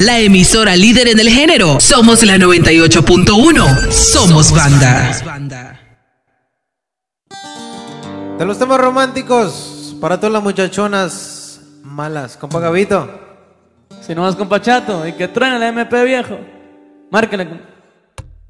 la emisora líder en el género. Somos la 98.1. Somos banda. De los temas románticos para todas las muchachonas malas. Compa Gabito. Si no vas con Pachato y que truene la MP viejo, márquele.